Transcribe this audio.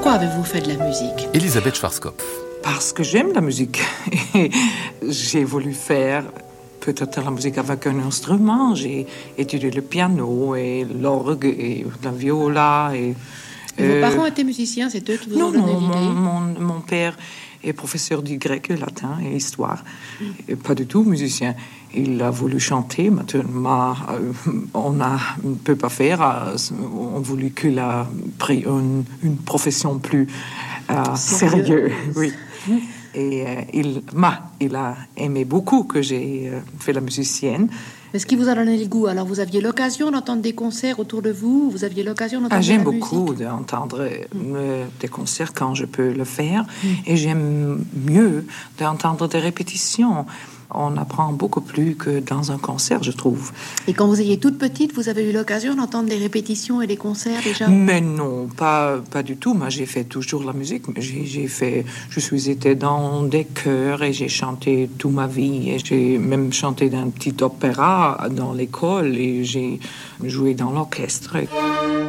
Pourquoi avez-vous fait de la musique? Elisabeth Schwarzkopf. Parce que j'aime la musique. Et j'ai voulu faire peut-être la musique avec un instrument. J'ai étudié le piano et l'orgue et la viola. Et vos parents étaient musiciens, c'est eux qui vous ont donné l'idée? Non, mon père est professeur du grec, latin et histoire. Et pas du tout musicien. Il a voulu chanter. Maintenant, on ne peut pas faire. On voulait qu'il a pris une profession plus sérieuse. Oui. Et il a aimé beaucoup que j'ai fait la musicienne. Mais ce qui vous a donné le goût, alors vous aviez l'occasion d'entendre des concerts autour de vous? Vous aviez l'occasion d'entendre J'aime de la musique? beaucoup d'entendre des concerts quand je peux le faire. Et j'aime mieux d'entendre des répétitions. On apprend beaucoup plus que dans un concert, je trouve. Et quand vous étiez toute petite, vous avez eu l'occasion d'entendre des répétitions et des concerts déjà? Mais non, pas du tout. Moi, j'ai fait toujours la musique. Je suis été dans des chœurs et j'ai chanté toute ma vie. Et j'ai même chanté dans un petit opéra dans l'école et j'ai joué dans l'orchestre.